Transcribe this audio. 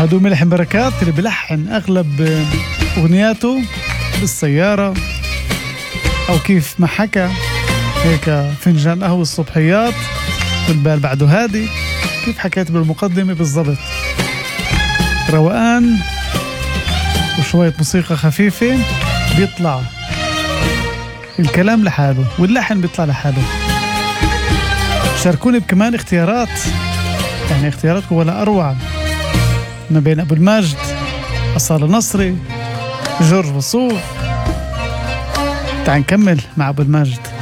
هادو ملحم بركات اللي بلحن أغلب أغنياته بالسيارة، أو كيف ما حكى هيك فنجان قهوة الصبحيات والبال بعده هادي، كيف حكيت بالمقدمة بالضبط. روقان وشوية موسيقى خفيفة بيطلع الكلام لحاله واللحن بيطلع لحاله. شاركوني بكمان اختيارات، يعني اختياراتكم ولا أروع، ما بين أبو المجد، أصالة نصري، جورج وسوف. تعال نكمل مع أبو المجد.